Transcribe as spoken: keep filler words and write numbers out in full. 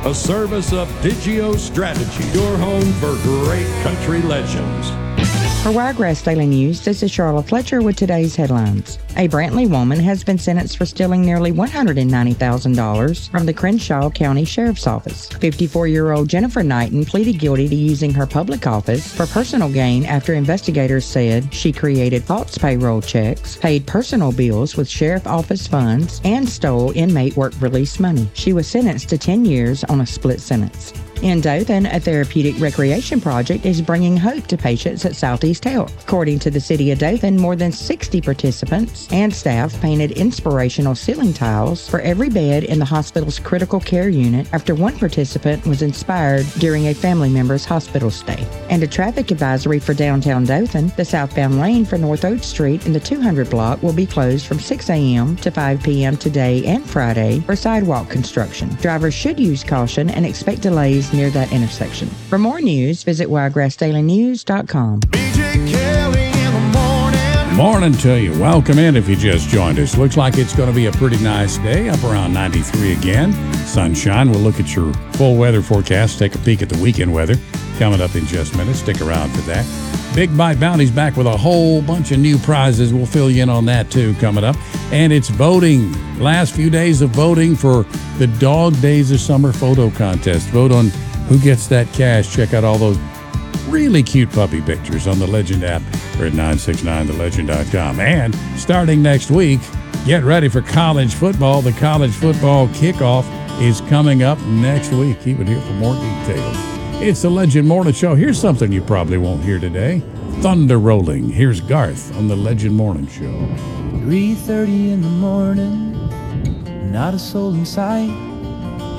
a service of Digio Strategy, your home for great country legends. For Wiregrass Daily News, this is Charlotte Fletcher with today's headlines. A Brantley woman has been sentenced for stealing nearly one hundred ninety thousand dollars from the Crenshaw County Sheriff's Office. fifty-four-year-old Jennifer Knighton pleaded guilty to using her public office for personal gain after investigators said she created false payroll checks, paid personal bills with sheriff office funds, and stole inmate work release money. She was sentenced to ten years on a split sentence. In Dothan, a therapeutic recreation project is bringing hope to patients at Southeast Health. According to the City of Dothan, more than sixty participants and staff painted inspirational ceiling tiles for every bed in the hospital's critical care unit after one participant was inspired during a family member's hospital stay. And a traffic advisory for downtown Dothan, the southbound lane for North Oak Street in the two hundred block will be closed from six a.m. to five p.m. today and Friday for sidewalk construction. Drivers should use caution and expect delays near that intersection. For more news, visit wiregrass daily news dot com. B J Kelly in the morning. Morning to you. Welcome in if you just joined us. Looks like it's going to be a pretty nice day, up around ninety-three again. Sunshine. We'll look at your full weather forecast, take a peek at the weekend weather coming up in just a minute. Stick around for that. Big Bite Bounty's back with a whole bunch of new prizes. We'll fill you in on that too coming up. And it's voting. Last few days of voting for the Dog Days of Summer photo contest. Vote on who gets that cash. Check out all those really cute puppy pictures on the Legend app or at nine six nine the legend dot com. And starting next week, get ready for college football. The college football kickoff is coming up next week. Keep it here for more details. It's the Legend Morning Show. Here's something you probably won't hear today. Thunder rolling. Here's Garth on the Legend Morning Show. three thirty in the morning, not a soul in sight.